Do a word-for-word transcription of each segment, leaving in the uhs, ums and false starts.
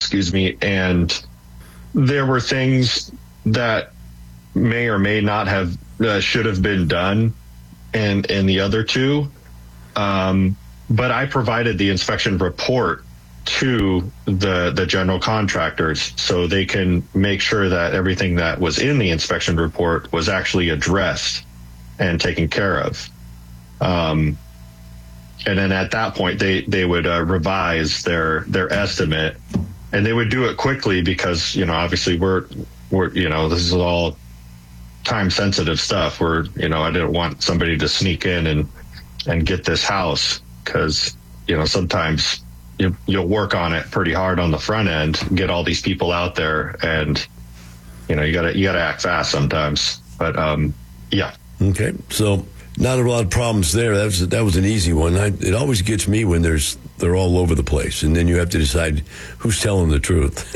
excuse me, and there were things that may or may not have uh, should have been done in in the other two, um, but I provided the inspection report to the the general contractors so they can make sure that everything that was in the inspection report was actually addressed and taken care of. Um, and then at that point, they they would uh, revise their their estimate, and they would do it quickly because, you know, obviously we're we're you know, this is all time sensitive stuff. Where, you know, I didn't want somebody to sneak in and and get this house, because, you know, sometimes you, you'll work on it pretty hard on the front end, get all these people out there, and, you know, you gotta you gotta act fast sometimes. But um, yeah. Okay, so not a lot of problems there. That was that was an easy one. I, it always gets me when there's they're all over the place, and then you have to decide who's telling the truth.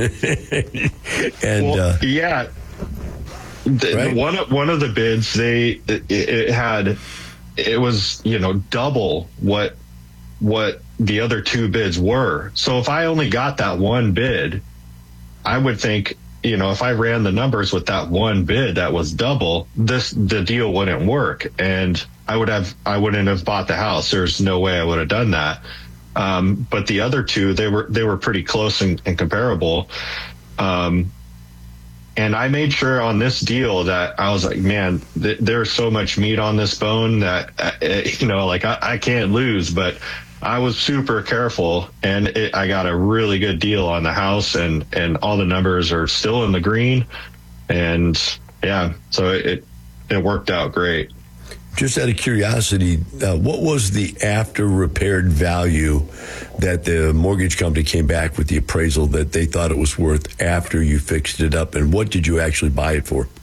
and well, uh, yeah, the, right? one of one of the bids, they it, it had it was you know double what what the other two bids were. So if I only got that one bid, I would think, you know, if I ran the numbers with that one bid that was double, this the deal wouldn't work, and I would have I wouldn't have bought the house. There's no way I would have done that. Um, but the other two, they were they were pretty close and, and comparable. Um, and I made sure on this deal that I was like, man, th- there's so much meat on this bone that uh, you know, like I, I can't lose. But I was super careful, and it, I got a really good deal on the house, and, and all the numbers are still in the green. And yeah, so it, it worked out great. Just out of curiosity, uh, what was the after repaired value that the mortgage company came back with the appraisal that they thought it was worth after you fixed it up, and what did you actually buy it for?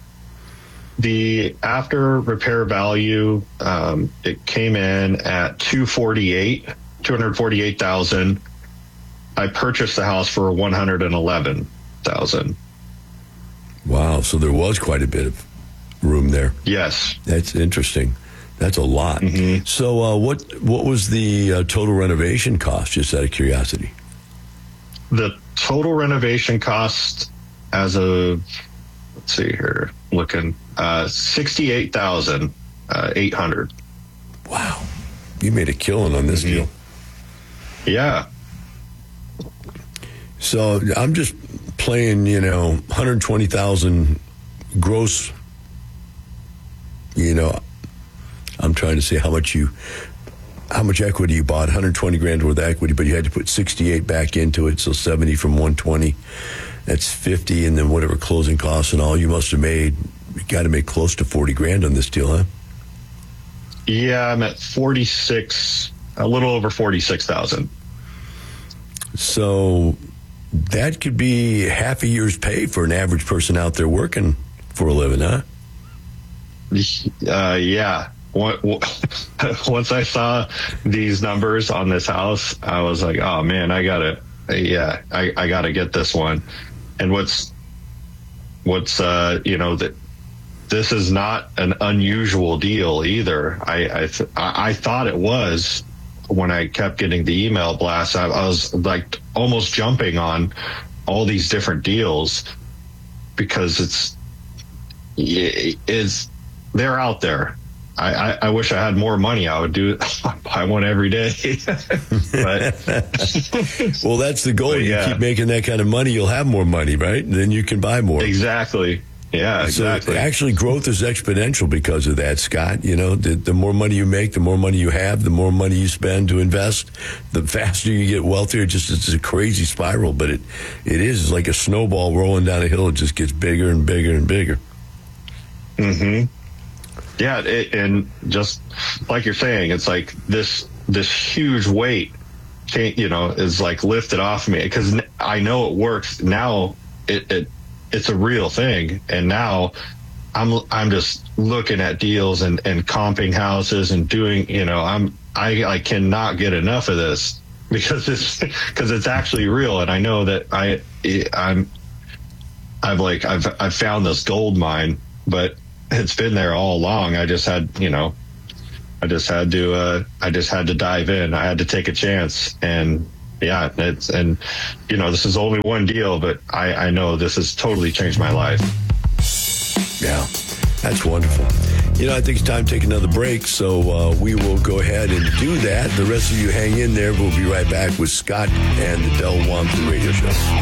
The after repair value, um, it came in at two forty-eight, two hundred forty-eight thousand. I purchased the house for one hundred eleven thousand. Wow, so there was quite a bit of room there. Yes, that's interesting. That's a lot. Mm-hmm. So, uh, what what was the uh, total renovation cost? Just out of curiosity. The total renovation cost, as of let's see here, looking uh, sixty-eight thousand eight hundred. Wow, you made a killing on this mm-hmm. deal. Yeah. So I'm just playing, you know, one hundred twenty thousand gross. You know, I'm trying to say how much you, how much equity you bought. one hundred twenty grand worth of equity, but you had to put sixty-eight back into it, so seventy from one twenty. That's fifty, and then whatever closing costs and all, you must have made, you got to make close to forty grand on this deal, huh? Yeah, I'm at forty-six, a little over forty-six thousand. So that could be half a year's pay for an average person out there working for a living, huh? Uh, yeah. Once I saw these numbers on this house, I was like, oh man, I gotta, yeah, I, I gotta get this one. And what's, what's, uh, you know, that this is not an unusual deal either. I, I, th- I thought it was when I kept getting the email blasts. I, I was like almost jumping on all these different deals because it's, it's, they're out there. I, I, I wish I had more money. I would do buy one every day. But well, that's the goal. Yeah. You keep making that kind of money, you'll have more money, right? And then you can buy more. Exactly. Yeah, exactly. So actually, growth is exponential because of that, Scott. You know, the, the more money you make, the more money you have, the more money you spend to invest, the faster you get wealthier. Just it's a crazy spiral, but it it is it's like a snowball rolling down a hill. It just gets bigger and bigger and bigger. Mm-hmm. Yeah, it, and just like you're saying, it's like this this huge weight, you know, is like lifted off me because I know it works now. It, it it's a real thing, and now I'm I'm just looking at deals and, and comping houses and doing, you know, I'm I I cannot get enough of this because it's because it's actually real, and I know that I I'm I've like I've I've found this gold mine, but it's been there all along. I just had, you know, I just had to, uh, I just had to dive in. I had to take a chance, and yeah, it's, and, you know, this is only one deal, but I, I know this has totally changed my life. Yeah, that's wonderful. You know, I think it's time to take another break, so uh, we will go ahead and do that. The rest of you hang in there. We'll be right back with Scott and the Del Walmsley Radio Show.